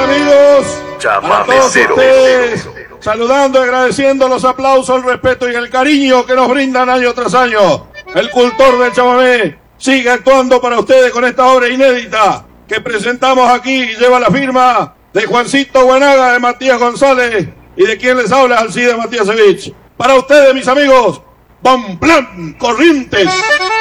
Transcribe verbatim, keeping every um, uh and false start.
amigos, a todos Chamamecero. ustedes, saludando y agradeciendo los aplausos, el respeto y el cariño que nos brindan año tras año. El cultor del chamamé sigue actuando para ustedes con esta obra inédita que presentamos aquí y lleva la firma de Juancito Buenaga, de Matías González y de quien les habla, Alcide Matías Evich. Para ustedes, mis amigos, Bonplan Corrientes.